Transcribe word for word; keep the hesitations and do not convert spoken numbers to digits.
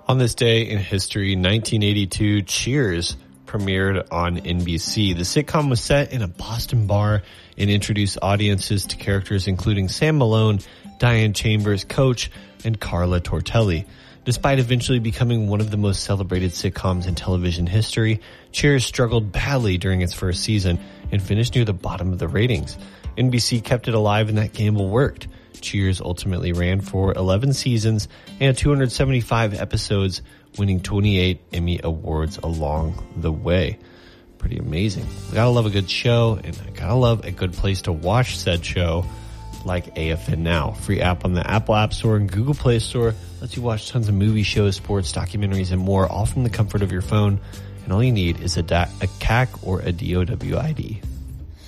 On this day in history, nineteen eighty-two, Cheers premiered on N B C. The sitcom was set in a Boston bar and introduced audiences to characters including Sam Malone, Diane Chambers, Coach, and Carla Tortelli. Despite eventually becoming one of the most celebrated sitcoms in television history, Cheers struggled badly during its first season and finished near the bottom of the ratings. N B C kept it alive and that gamble worked. Cheers ultimately ran for eleven seasons and two hundred seventy-five episodes, winning twenty-eight Emmy Awards along the way. Pretty amazing. We gotta love a good show, and I gotta love a good place to watch said show like A F N Now. Free app on the Apple App Store and Google Play Store lets you watch tons of movie shows, sports, documentaries, and more, all from the comfort of your phone. And all you need is a, da- a C A C or a D O W I D.